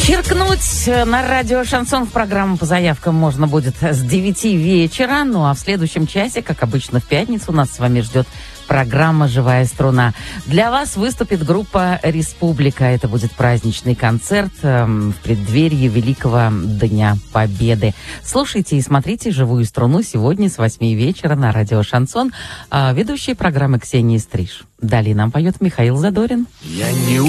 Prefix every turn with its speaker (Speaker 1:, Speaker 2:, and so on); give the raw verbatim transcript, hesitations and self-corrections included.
Speaker 1: Черкнуть на радио «Шансон» в программу по заявкам можно будет с девяти вечера. Ну а в следующем часе, как обычно в пятницу, нас с вами ждет программа «Живая струна». Для вас выступит группа «Республика». Это будет праздничный концерт э, в преддверии Великого Дня Победы. Слушайте и смотрите «Живую струну» сегодня с восьми вечера на радио «Шансон». Э, ведущие программы Ксения Стриж. Далее нам поет Михаил Задорин.
Speaker 2: Я не